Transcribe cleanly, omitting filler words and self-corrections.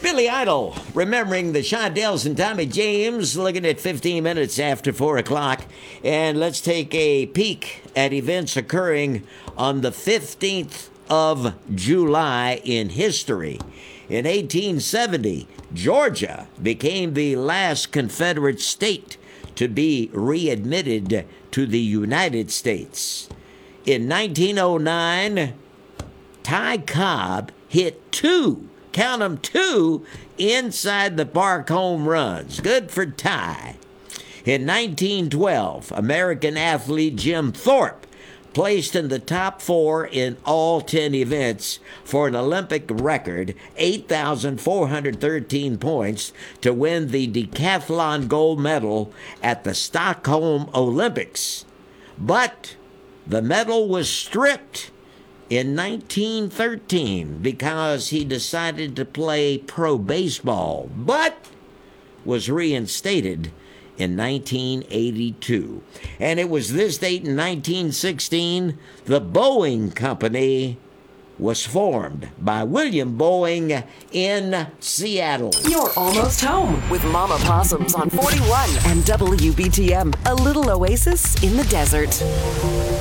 Billy Idol, remembering the Shondells and Tommy James, looking at 15 minutes after 4 o'clock. And let's take a peek at events occurring on the 15th of July in history. In 1870, Georgia became the last Confederate state to be readmitted to the United States. In 1909, Ty Cobb hit count them, two inside the park home runs. Good for Ty. In 1912, American athlete Jim Thorpe placed in the top 4 in all 10 events for an Olympic record 8,413 points to win the decathlon gold medal at the Stockholm Olympics. But the medal was stripped in 1913 because he decided to play pro baseball, but was reinstated in 1982. And it was this date in 1916 the Boeing Company was formed by William Boeing in Seattle. You're almost home with Mama Possums on 41 and WBTM, a little oasis in the desert.